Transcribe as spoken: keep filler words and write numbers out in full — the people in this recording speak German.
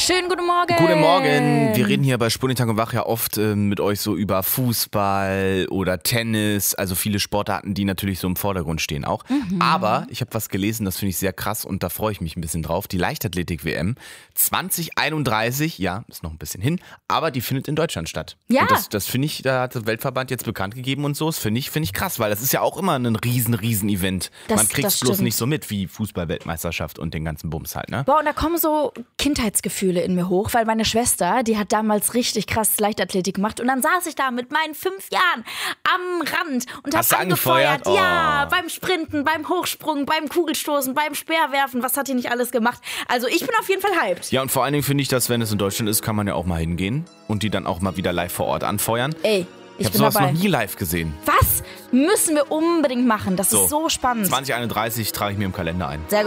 Schönen guten Morgen. Guten Morgen. Wir reden hier bei Spunitag und Wach ja oft äh, mit euch so über Fußball oder Tennis, also viele Sportarten, die natürlich so im Vordergrund stehen auch. Mhm. Aber ich habe was gelesen, das finde ich sehr krass und da freue ich mich ein bisschen drauf. Die Leichtathletik-W M zwanzig einunddreißig, ja, ist noch ein bisschen hin, aber die findet in Deutschland statt. Ja. Und das, das finde ich, da hat der Weltverband jetzt bekannt gegeben und so, das finde ich, finde ich krass, weil das ist ja auch immer ein riesen, riesen Event. Das- Man kriegt das es bloß stimmt. nicht so mit wie Fußball-Weltmeisterschaft und den ganzen Bums halt, ne? Boah, und da kommen so Kindheitsgefühle in mir hoch, weil meine Schwester, die hat damals richtig krass Leichtathletik gemacht und dann saß ich da mit meinen fünf Jahren am Rand und hab Hast du angefeuert. angefeuert? Ja, Oh. beim Sprinten, beim Hochsprung, beim Kugelstoßen, beim Speerwerfen, was hat die nicht alles gemacht? Also ich bin auf jeden Fall hyped. Ja, und vor allen Dingen finde ich, dass wenn es in Deutschland ist, kann man ja auch mal hingehen und die dann auch mal wieder live vor Ort anfeuern. Ey, Ich ich habe bin sowas dabei. noch nie live gesehen. Was? Müssen wir unbedingt machen. Das So. ist so spannend. zwanzig einunddreißig trage ich mir im Kalender ein. Sehr gut.